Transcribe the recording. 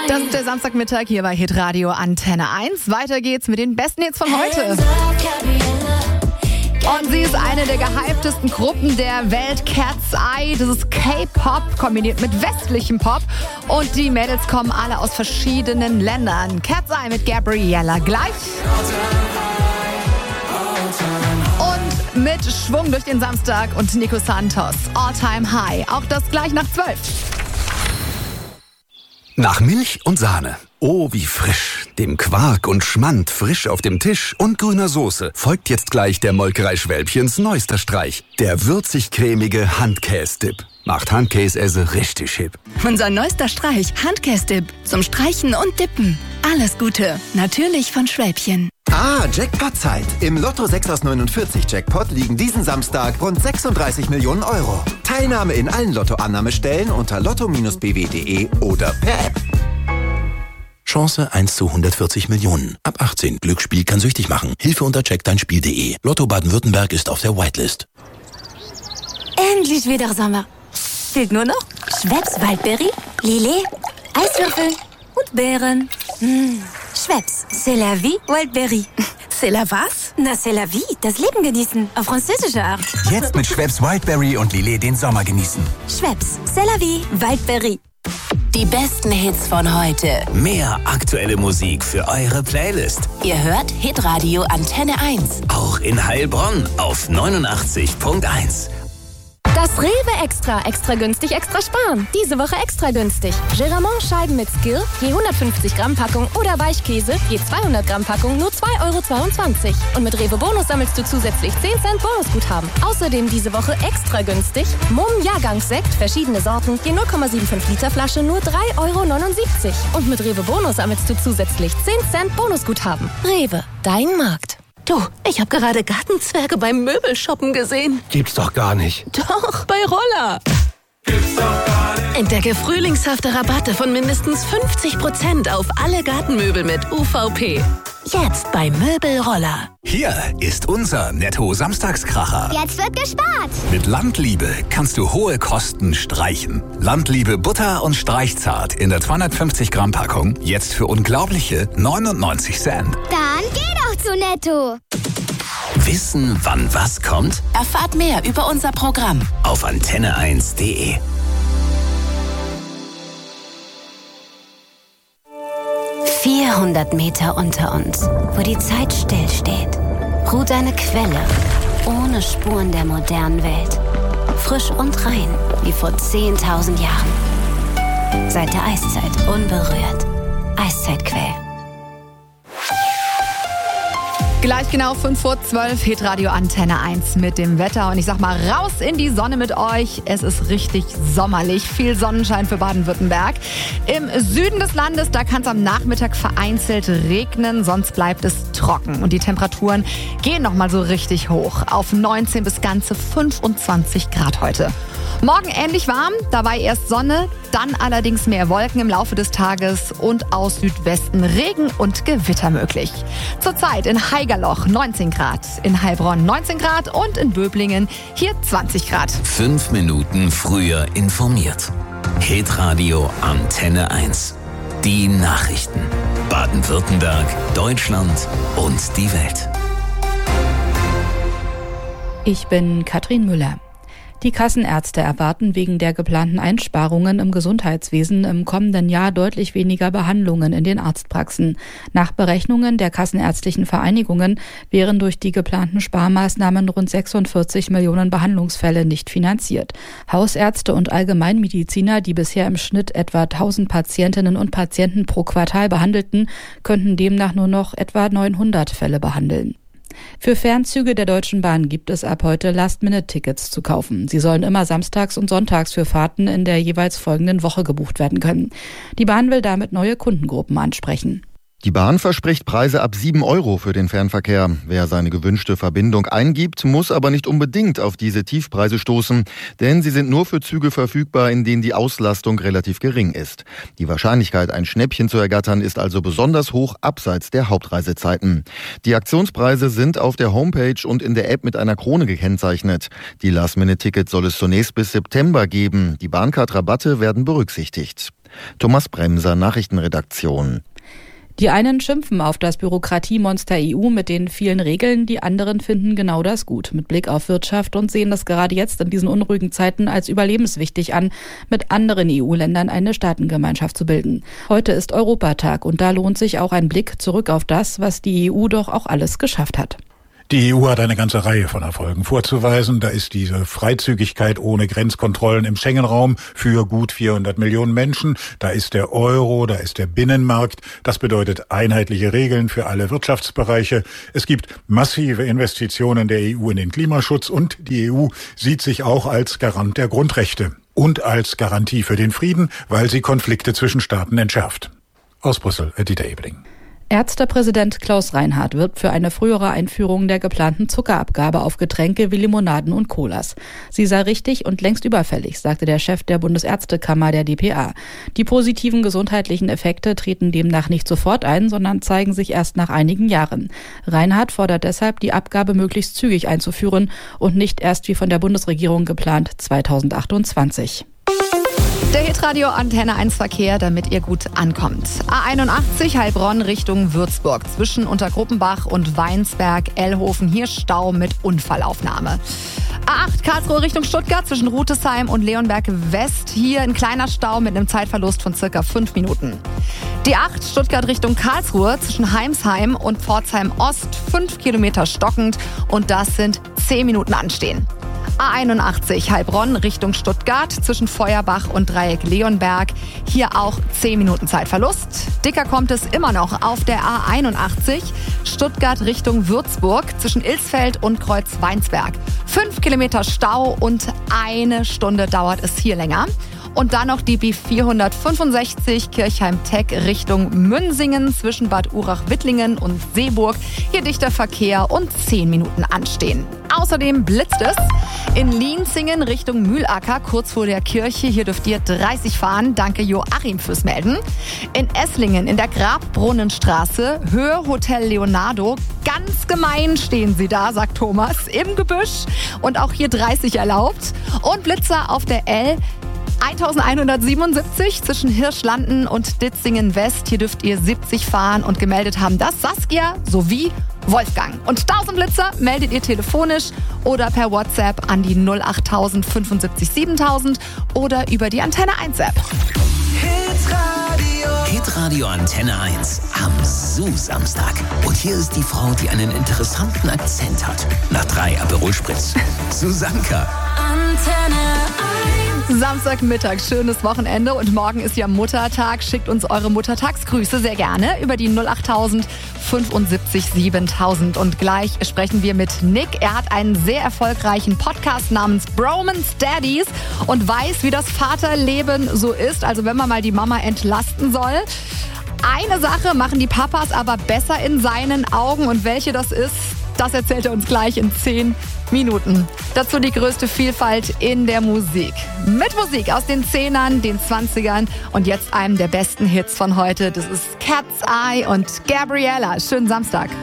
Das ist der Samstagmittag hier bei Hitradio Antenne 1. Weiter geht's mit den besten Hits von heute. Und sie ist eine der gehyptesten Gruppen der Welt, Cat's Eye. Das ist K-Pop kombiniert mit westlichem Pop. Und die Mädels kommen alle aus verschiedenen Ländern. Cat's Eye mit Gabriella gleich. Und mit Schwung durch den Samstag und Nico Santos, All Time High. Auch das gleich nach 12. Nach Milch und Sahne. Oh, wie frisch. Dem Quark und Schmand frisch auf dem Tisch und grüner Soße folgt jetzt gleich der Molkerei Schwälbchens neuester Streich. Der würzig-cremige Handkäse-Dip. Macht Handkäse richtig hip. Unser neuester Streich, Handkäse-Dip. Zum Streichen und Dippen. Alles Gute. Natürlich von Schwälbchen. Jackpot-Zeit. Im Lotto 6 aus 49 Jackpot liegen diesen Samstag rund 36 Millionen Euro. Teilnahme in allen Lottoannahmestellen unter lotto-bw.de oder per App. Chance 1 zu 140 Millionen. Ab 18. Glücksspiel kann süchtig machen. Hilfe unter checkdeinspiel.de. Lotto Baden-Württemberg ist auf der Whitelist. Endlich wieder Sommer. Fehlt nur noch Schweppes Waldberry, Lillet, Eiswürfel und Beeren. Schweppes, c'est la vie, Wildberry. C'est la was? Na, c'est la vie, das Leben genießen, auf französische Art. Jetzt mit Schweppes Wildberry und Lillet den Sommer genießen. Schweppes, c'est la vie, Wildberry. Die besten Hits von heute. Mehr aktuelle Musik für eure Playlist. Ihr hört Hitradio Antenne 1. Auch in Heilbronn auf 89.1. Das Rewe Extra günstig, extra sparen. Diese Woche extra günstig. Geramont-Scheiben mit Skill, je 150 Gramm Packung oder Weichkäse, je 200 Gramm Packung, nur 2,22 €. Und mit Rewe Bonus sammelst du zusätzlich 10 Cent Bonusguthaben. Außerdem diese Woche extra günstig. Mumm Jahrgangssekt, verschiedene Sorten, je 0,75 Liter Flasche, nur 3,79 €. Und mit Rewe Bonus sammelst du zusätzlich 10 Cent Bonusguthaben. Rewe, dein Markt. Du, ich habe gerade Gartenzwerge beim Möbelshoppen gesehen. Gibt's doch gar nicht. Doch, bei Roller. Gibt's doch gar nicht. Entdecke frühlingshafte Rabatte von mindestens 50% auf alle Gartenmöbel mit UVP. Jetzt bei Möbelroller. Hier ist unser Netto-Samstagskracher. Jetzt wird gespart. Mit Landliebe kannst du hohe Kosten streichen. Landliebe Butter und Streichzart in der 250 Gramm Packung. Jetzt für unglaubliche 99 Cent. Dann geh doch zu Netto. Wissen, wann was kommt? Erfahrt mehr über unser Programm auf antenne1.de. 400 Meter unter uns, wo die Zeit stillsteht, ruht eine Quelle, ohne Spuren der modernen Welt. Frisch und rein, wie vor 10.000 Jahren. Seit der Eiszeit unberührt. Eiszeitquell. Gleich genau 5:12, Hitradio Antenne 1 mit dem Wetter. Und ich sag mal, raus in die Sonne mit euch. Es ist richtig sommerlich. Viel Sonnenschein für Baden-Württemberg. Im Süden des Landes, da kann es am Nachmittag vereinzelt regnen, sonst bleibt es trocken. Und die Temperaturen gehen nochmal so richtig hoch. Auf 19 bis ganze 25 Grad heute. Morgen ähnlich warm, dabei erst Sonne, dann allerdings mehr Wolken im Laufe des Tages und aus Südwesten Regen und Gewitter möglich. Zurzeit in Haigerloch 19 Grad, in Heilbronn 19 Grad und in Böblingen hier 20 Grad. 5 Minuten früher informiert. Hitradio Antenne 1. Die Nachrichten. Baden-Württemberg, Deutschland und die Welt. Ich bin Katrin Müller. Die Kassenärzte erwarten wegen der geplanten Einsparungen im Gesundheitswesen im kommenden Jahr deutlich weniger Behandlungen in den Arztpraxen. Nach Berechnungen der kassenärztlichen Vereinigungen wären durch die geplanten Sparmaßnahmen rund 46 Millionen Behandlungsfälle nicht finanziert. Hausärzte und Allgemeinmediziner, die bisher im Schnitt etwa 1000 Patientinnen und Patienten pro Quartal behandelten, könnten demnach nur noch etwa 900 Fälle behandeln. Für Fernzüge der Deutschen Bahn gibt es ab heute Last-Minute-Tickets zu kaufen. Sie sollen immer samstags und sonntags für Fahrten in der jeweils folgenden Woche gebucht werden können. Die Bahn will damit neue Kundengruppen ansprechen. Die Bahn verspricht Preise ab 7 € für den Fernverkehr. Wer seine gewünschte Verbindung eingibt, muss aber nicht unbedingt auf diese Tiefpreise stoßen, denn sie sind nur für Züge verfügbar, in denen die Auslastung relativ gering ist. Die Wahrscheinlichkeit, ein Schnäppchen zu ergattern, ist also besonders hoch abseits der Hauptreisezeiten. Die Aktionspreise sind auf der Homepage und in der App mit einer Krone gekennzeichnet. Die Last-Minute-Tickets soll es zunächst bis September geben. Die Bahncard-Rabatte werden berücksichtigt. Thomas Bremser, Nachrichtenredaktion. Die einen schimpfen auf das Bürokratiemonster EU mit den vielen Regeln, die anderen finden genau das gut mit Blick auf Wirtschaft und sehen das gerade jetzt in diesen unruhigen Zeiten als überlebenswichtig an, mit anderen EU-Ländern eine Staatengemeinschaft zu bilden. Heute ist Europatag und da lohnt sich auch ein Blick zurück auf das, was die EU doch auch alles geschafft hat. Die EU hat eine ganze Reihe von Erfolgen vorzuweisen. Da ist diese Freizügigkeit ohne Grenzkontrollen im Schengen-Raum für gut 400 Millionen Menschen. Da ist der Euro, da ist der Binnenmarkt. Das bedeutet einheitliche Regeln für alle Wirtschaftsbereiche. Es gibt massive Investitionen der EU in den Klimaschutz und die EU sieht sich auch als Garant der Grundrechte und als Garantie für den Frieden, weil sie Konflikte zwischen Staaten entschärft. Aus Brüssel, Dieter Ebeling. Ärztepräsident Klaus Reinhardt wirbt für eine frühere Einführung der geplanten Zuckerabgabe auf Getränke wie Limonaden und Colas. Sie sei richtig und längst überfällig, sagte der Chef der Bundesärztekammer der dpa. Die positiven gesundheitlichen Effekte treten demnach nicht sofort ein, sondern zeigen sich erst nach einigen Jahren. Reinhardt fordert deshalb, die Abgabe möglichst zügig einzuführen und nicht erst wie von der Bundesregierung geplant 2028. Der Hitradio Antenne 1 Verkehr, damit ihr gut ankommt. A81 Heilbronn Richtung Würzburg. Zwischen Untergruppenbach und Weinsberg-Ellhofen. Hier Stau mit Unfallaufnahme. A8 Karlsruhe Richtung Stuttgart zwischen Rutesheim und Leonberg West. Hier ein kleiner Stau mit einem Zeitverlust von circa 5 Minuten. Die 8 Stuttgart Richtung Karlsruhe zwischen Heimsheim und Pforzheim Ost. 5 Kilometer stockend und das sind 10 Minuten Anstehen. A81 Heilbronn Richtung Stuttgart zwischen Feuerbach und Dreieck Leonberg. Hier auch 10 Minuten Zeitverlust. Dicker kommt es immer noch auf der A81 Stuttgart Richtung Würzburg zwischen Ilsfeld und Kreuz Weinsberg. 5 Kilometer Stau und 1 Stunde dauert es hier länger. Und dann noch die B465 Kirchheim-Teck Richtung Münsingen zwischen Bad Urach-Wittlingen und Seeburg. Hier dichter Verkehr und 10 Minuten Anstehen. Außerdem blitzt es in Lienzingen Richtung Mühlacker, kurz vor der Kirche. Hier dürft ihr 30 fahren. Danke Joachim fürs Melden. In Esslingen in der Grabbrunnenstraße, Höhe Hotel Leonardo. Ganz gemein stehen sie da, sagt Thomas, im Gebüsch. Und auch hier 30 erlaubt. Und Blitzer auf der L 1177 zwischen Hirschlanden und Ditzingen West. Hier dürft ihr 70 fahren und gemeldet haben das Saskia sowie Wolfgang. Und 1000 Blitzer meldet ihr telefonisch oder per WhatsApp an die 08000 75 7000 oder über die Antenne 1 App. Hitradio Antenne 1 am Samstag. Und hier ist die Frau, die einen interessanten Akzent hat. Nach 3 Aperol Spritz. Susanka. Antenne 1. Samstagmittag, schönes Wochenende und morgen ist ja Muttertag. Schickt uns eure Muttertagsgrüße sehr gerne über die 08000 75 7000. Und gleich sprechen wir mit Nick. Er hat einen sehr erfolgreichen Podcast namens Bromance Daddies und weiß, wie das Vaterleben so ist. Also wenn man mal die Mama entlasten soll. Eine Sache machen die Papas aber besser in seinen Augen und welche das ist, das erzählt er uns gleich in 10 Minuten. Dazu die größte Vielfalt in der Musik. Mit Musik aus den 10ern, den 20ern und jetzt einem der besten Hits von heute. Das ist Cat's Eye und Gabriella. Schönen Samstag.